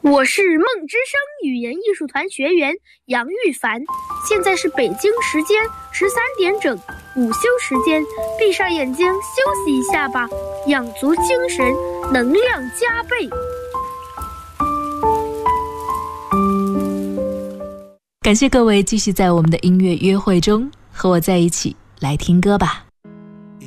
我是梦之声语言艺术团学员杨玉凡，现在是北京时间13点整，午休时间，闭上眼睛休息一下吧，养足精神，能量加倍。 感谢各位继续在我们的音乐约会中和我在一起来听歌吧。